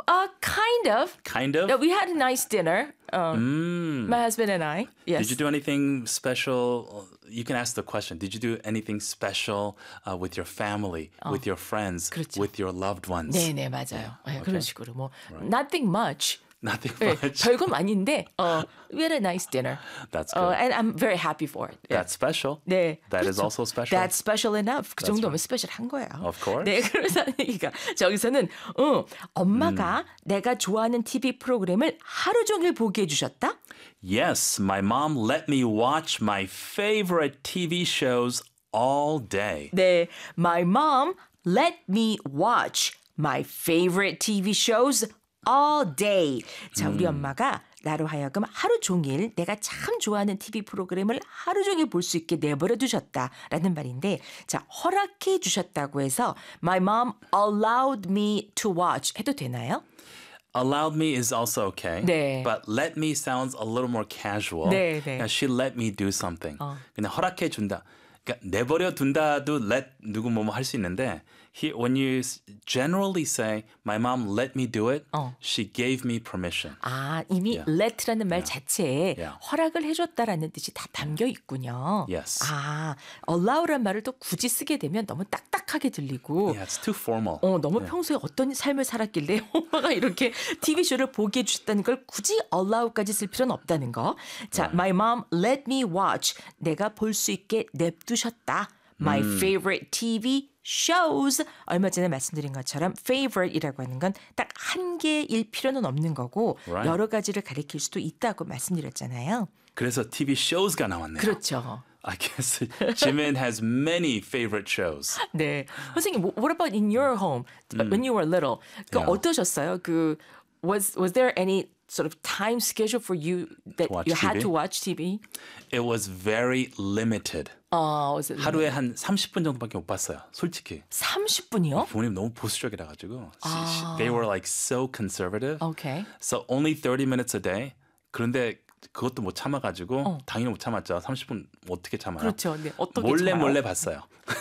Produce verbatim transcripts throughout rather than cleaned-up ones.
Uh, kind of. Kind of? Yeah, we had a nice dinner. Um, Mm. My husband and I. Yes. Did you do anything special? You can ask the question. Did you do anything special uh, with your family, with your friends, 그렇죠. with your loved ones? 네네 맞아요. 네, 그런 식으로 뭐 nothing much. Nothing 네, much. 별건 아닌데 uh, we had a nice dinner. That's good. Uh, and I'm very happy for it. Yeah. That's special. 네, That is 그렇죠. also special. That's special enough. 그 That's 정도면 right. 스페셜한 거예요. Of course. 네, 그래서 얘기가 저기서는 어, 엄마가 내가 좋아하는 티비 프로그램을 하루 종일 보게 해주셨다. Yes, my mom let me watch my favorite T V shows all day. 네, my mom let me watch my favorite 티비 shows all day. 자, 우리 엄마가 나로 하여금 하루 종일 내가 참 좋아하는 티비 프로그램을 하루 종일 볼 수 있게 내버려 두셨다라는 말인데 자, 허락해 주셨다고 해서 my mom allowed me to watch 해도 되나요? Allowed me is also okay. 네. But let me sounds a little more casual. 네, 네. 그냥 she let me do something. 어. 그냥 허락해 준다. 그러니까 내버려 둔다도 let 누구 뭐뭐 할 수 있는데 he, when you generally say my mom let me do it, 어. she gave me permission. 아, 이미 Yeah. let라는 말 자체에 Yeah. 허락을 해줬다라는 뜻이 다 담겨 있군요. Yes. 아, allow란 말을 또 굳이 쓰게 되면 너무 딱딱하게 들리고 Yeah, it's too formal. 어, 너무 평소에 어떤 삶을 살았길래 엄마가 이렇게 티비쇼를 보게 해주셨다는 걸 굳이 allow까지 쓸 필요는 없다는 거. 자, my mom let me watch. 내가 볼 수 있게 냅두셨다. My favorite 티비 shows. 얼마 전에 말씀드린 것처럼 favorite이라고 하는 건 딱 한 개일 필요는 없는 거고 Right. 여러 가지를 가리킬 수도 있다고 말씀드렸잖아요. 그래서 티비 shows가 나왔네요. 그렇죠. I guess Jimin has many favorite shows. 네. 선생님, what about in your home when you were little? 그 Yeah. 어떠셨어요? 그 was was there any sort of time schedule for you that watch you had 티비? to watch 티비? It was very limited. 어, was it 하루에 한 삼십 분 정도밖에 못 봤어요. 솔직히. 삼십 분이요? 부모님 너무 보수적이라 가지고 they were like so conservative. Okay. So only thirty minutes a day. 그런데 그것도 못 참아 가지고 당연히 못 참았죠. 삼십 분 어떻게 참아요? 그렇죠. 네, 어떻게 몰래 참아요? 몰래 봤어요.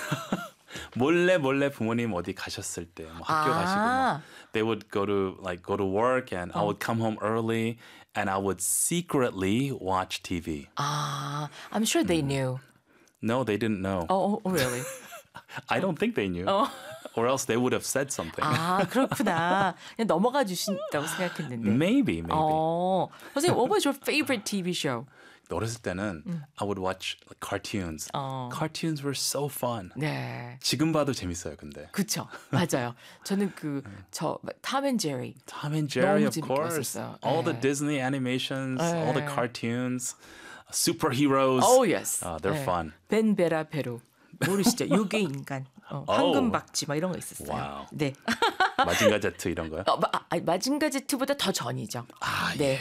몰래 몰래 부모님 어디 가셨을 때 뭐 학교 아. 가시고 뭐, they would go to like go to work and I would come home early and I would secretly watch 티비. 아, I'm sure they knew. No, they didn't know. Oh, oh really? I don't think they knew. Or else they would have said something. 아, 그렇구나. 그냥 넘어가 주신다고 생각했는데. Maybe, maybe. 어, 선생님, what was your favorite 티비 show? 어렸을 때는 I would watch like, cartoons. 어. Cartoons were so fun. 네. 지금 봐도 재밌어요, 근데. 그쵸. 맞아요. 저는 그, 저, Tom and Jerry. Tom and Jerry, 너무 of 재밌게 course. 봤었어요. All the 네. Disney animations, all the 네. cartoons, superheroes. Oh, yes. Uh, they're 네. fun. 벤베라 페루. 모르시죠? 요괴 인간. 어, 황금박쥐 막 이런 거 있었어요. 와우. 네. 마징가 제트 이런 거요? 어, 마, 아, 마징가 제트보다 더 전이죠. 아, 네.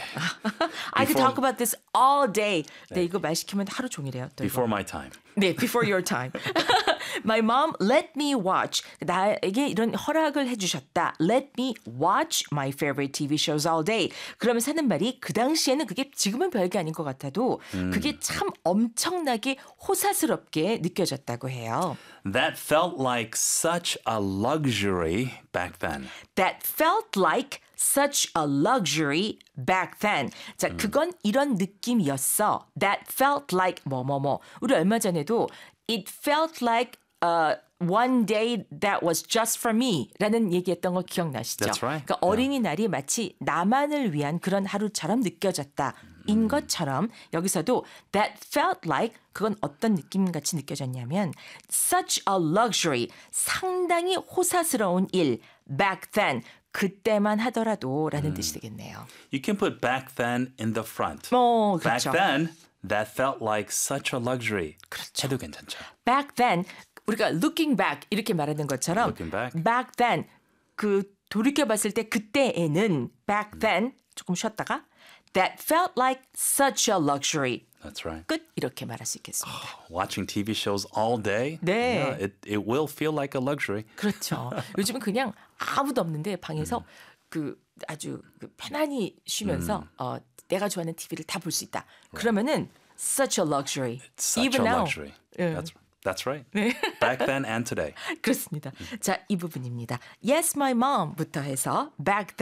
I could Before- talk about this all day. 네, 이거 말 시키면 하루 종일해요. 또 이거. Before my time. 네, before your time. My mom let me watch. 나에게 이런 허락을 해주셨다. Let me watch my favorite 티비 shows all day. 그러면서 하는 말이 그 당시에는 그게 지금은 별게 아닌 것 같아도 그게 참 엄청나게 호사스럽게 느껴졌다고 해요. That felt like such a luxury back then. That felt like such a luxury back then. 자, 그건 이런 느낌이었어. That felt like 뭐뭐뭐. 우리 얼마 전에도 it felt like uh, one day that was just for me 라는 얘기했던 거 기억나시죠? That's right. 그러니까 어린이날이 마치 나만을 위한 그런 하루처럼 느껴졌다. 인 것처럼 여기서도 that felt like 그건 어떤 느낌같이 느껴졌냐면 such a luxury 상당히 호사스러운 일 back then 그때만 하더라도 라는 뜻이 되겠네요. You can put back then in the front. 어, Back 그렇죠. then, that felt like such a luxury. 그렇죠. 해도 괜찮죠. back then 우리가 looking back 이렇게 말하는 것처럼 Looking back. back then 그 돌이켜 봤을 때 그때에는 back then 조금 쉬었다가 that felt like such a luxury That's right. 끝 이렇게 말할 수 있겠습니다. Watching 티비 shows all day. 네. Yeah, it, it will feel like a luxury. 그렇죠. 요즘은 그냥 아무도 없는데 방에서 그 아주 그 편안히 쉬면서 어, 내가 좋아하는 티비를 다 볼 수 있다. 그러면은 such a luxury. Such Even a now. luxury. 예. That's That's right. Back then and today. 그렇습니다. 자, 이 부분입니다. Yes, my mom부터 해서 back